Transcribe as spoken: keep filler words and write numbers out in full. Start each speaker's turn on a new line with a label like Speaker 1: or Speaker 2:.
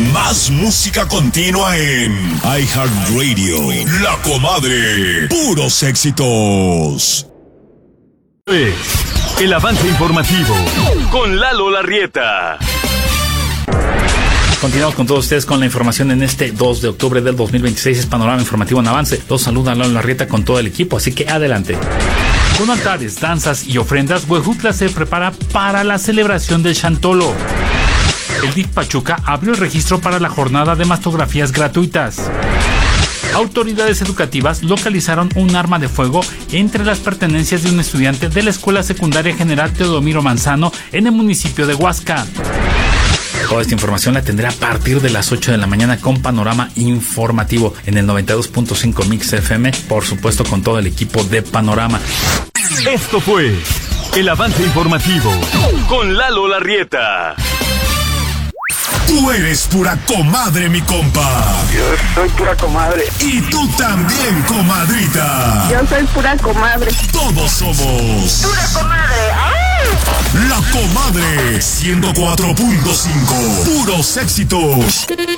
Speaker 1: Más música continua en iHeartRadio. La Comadre. Puros éxitos.
Speaker 2: El avance informativo con Lalo Larrieta.
Speaker 3: Continuamos con todos ustedes con la información en este dos de octubre del dos mil veintiséis. Es Panorama Informativo en Avance. Los saluda Lalo Larrieta con todo el equipo, así que adelante. Con altares, danzas y ofrendas, Huejutla se prepara para la celebración del Chantolo. El D I F Pachuca abrió el registro para la jornada de mastografías gratuitas. Autoridades educativas localizaron un arma de fuego entre las pertenencias de un estudiante de la Escuela Secundaria General Teodomiro Manzano en el municipio de Huasca. Toda esta información la tendré a partir de las ocho de la mañana con Panorama Informativo en el noventa y dos punto cinco Mix F M, por supuesto con todo el equipo de Panorama.
Speaker 2: Esto fue el avance informativo con Lalo Larrieta.
Speaker 1: Tú eres pura comadre, mi compa.
Speaker 4: Yo soy pura comadre.
Speaker 1: Y tú también, comadrita.
Speaker 4: Yo soy pura comadre.
Speaker 1: Todos somos
Speaker 4: Pura comadre. ¡Ah!
Speaker 1: La Comadre ciento cuatro punto cinco. Puros éxitos.